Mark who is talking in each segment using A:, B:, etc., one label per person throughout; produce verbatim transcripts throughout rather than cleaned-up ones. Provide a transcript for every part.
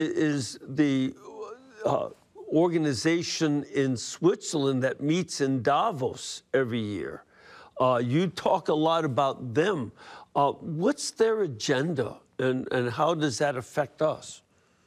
A: is the uh, organization in Switzerland that meets in Davos every year. Uh, you talk a lot about them. Uh, what's their agenda, and, and how does that affect us?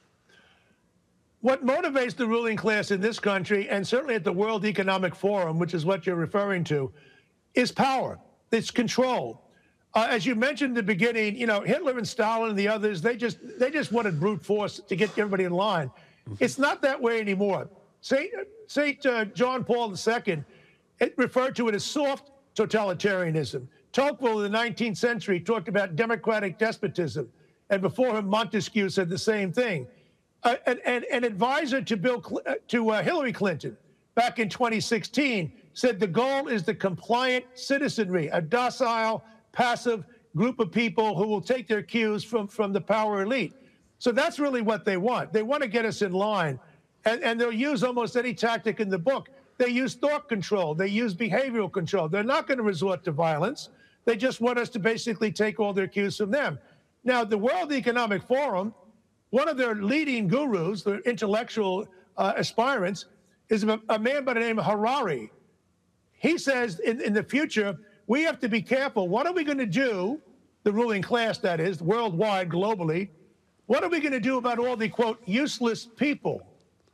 B: What motivates the ruling class in this country, and certainly at the World Economic Forum, which is what you're referring to, is power. It's control. Uh, as you mentioned in the beginning, you know, Hitler and Stalin and the others, they just they just wanted brute force to get everybody in line. It's not that way anymore. Saint Saint Uh, John Paul the Second, it referred to it as soft totalitarianism. Tocqueville in the nineteenth century talked about democratic despotism, and before him Montesquieu said the same thing. Uh, an, an, an advisor to Bill Cl uh, to uh, Hillary Clinton back in twenty sixteen said the goal is the compliant citizenry, a docile, passive group of people who will take their cues from, from the power elite. So that's really what they want. They want to get us in line, and, and they'll use almost any tactic in the book. They use thought control. They use behavioral control. They're not going to resort to violence. They just want us to basically take all their cues from them. Now, the World Economic Forum, one of their leading gurus, their intellectual uh, aspirants, is a, a man by the name of Harari. He says in, in the future, we have to be careful. What are we going to do, the ruling class, that is, worldwide, globally, what are we going to do about all the, quote, useless people?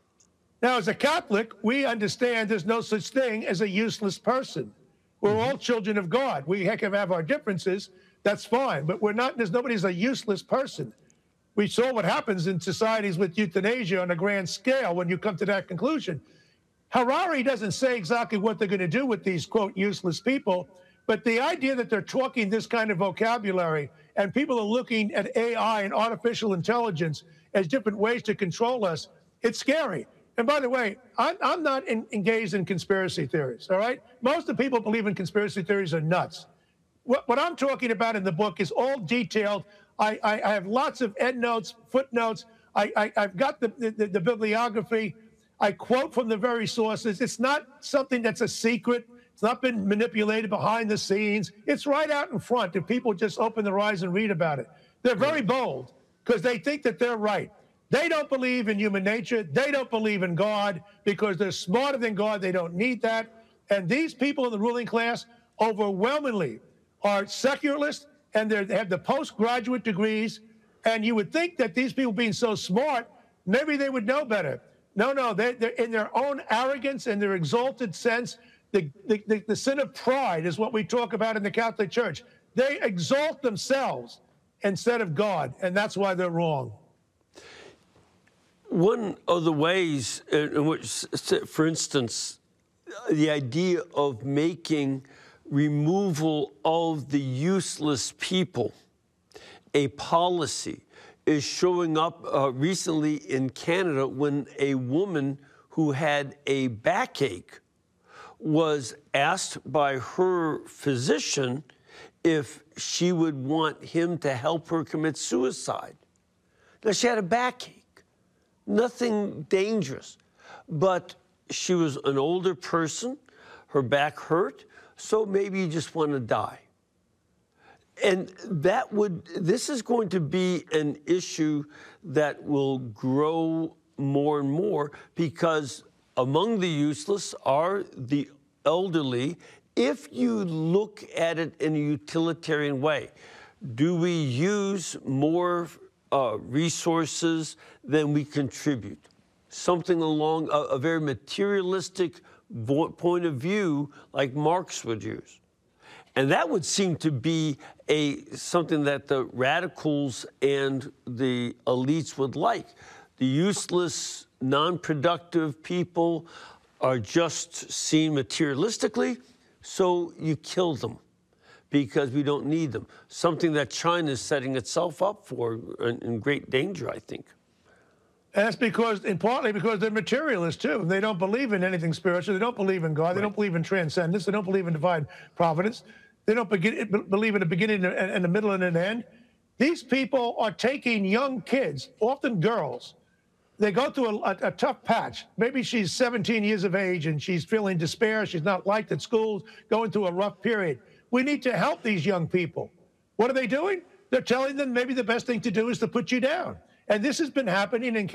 B: Now, as a Catholic, we understand there's no such thing as a useless person. We're all children of God. We heck of have our differences. That's fine. But we're not, there's nobody's a useless person. We saw what happens in societies with euthanasia on a grand scale when you come to that conclusion. Harari doesn't say exactly what they're going to do with these, quote, useless people, but the idea that they're talking this kind of vocabulary and people are looking at A I and artificial intelligence as different ways to control us, it's scary. And by the way, I'm, I'm not in, engaged in conspiracy theories, all right? Most of the people who believe in conspiracy theories are nuts. What, what I'm talking about in the book is all detailed. I, I, I have lots of endnotes, footnotes. I, I, I've got the, the, the bibliography. I quote from the very sources. It's not something that's a secret. It's not been manipulated behind the scenes. It's right out in front if people just open their eyes and read about it. They're very bold because they think that they're right. They don't believe in human nature. They don't believe in God because they're smarter than God. They don't need that. And these people in the ruling class overwhelmingly are secularists, and they have the postgraduate degrees. And you would think that these people being so smart, maybe they would know better. No, no, they, they're in their own arrogance and their exalted sense. The, the, the, the sin of pride is what we talk about in the Catholic Church. They exalt themselves instead of God, and that's why they're wrong.
A: One of the ways in which, for instance, the idea of making removal of the useless people a policy is showing up uh, recently in Canada when a woman who had a backache was asked by her physician if she would want him to help her commit suicide. Now, she had a backache. Nothing dangerous, but she was an older person, her back hurt, so maybe you just want to die. And that would, this is going to be an issue that will grow more and more because among the useless are the elderly, if you look at it in a utilitarian way. Do we use more Uh, resources than we contribute? Something along a, a very materialistic point of view like Marx would use. And that would seem to be a something that the radicals and the elites would like. The useless, non-productive people are just seen materialistically, so you kill them because we don't need them. Something that China is setting itself up for in, in great danger, I think.
B: And that's because, and partly because they're materialists too. They don't believe in anything spiritual. They don't believe in God. Right. They don't believe in transcendence. They don't believe in divine providence. They don't begin, believe in a beginning and a middle and an end. These people are taking young kids, often girls. They go through a, a, a tough patch. Maybe she's seventeen years of age and she's feeling despair. She's not liked at school, going through a rough period. We need to help these young people. What are they doing? They're telling them maybe the best thing to do is to put you down. And this has been happening in